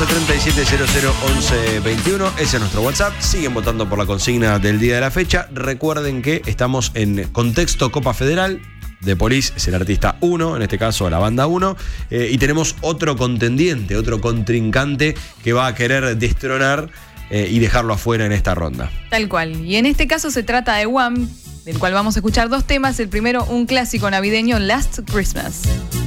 37 00 11 21. Ese es nuestro WhatsApp. Siguen votando por la consigna del día de la fecha. Recuerden que estamos en contexto Copa Federal. The Police es el artista 1, en este caso la banda 1. Y tenemos otro contendiente, otro contrincante que va a querer destronar y dejarlo afuera en esta ronda. Tal cual. Y en este caso se trata de Wham, del cual vamos a escuchar dos temas. El primero, un clásico navideño, Last Christmas.